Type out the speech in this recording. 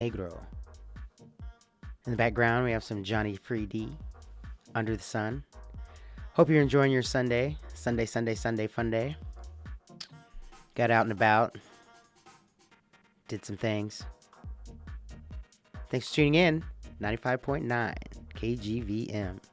Negro. In the background, we have some Johnny Free D, Under the Sun. Hope you're enjoying your Sunday. Sunday fun day. Got out and about. Did some things. Thanks for tuning in. 95.9 KGVM.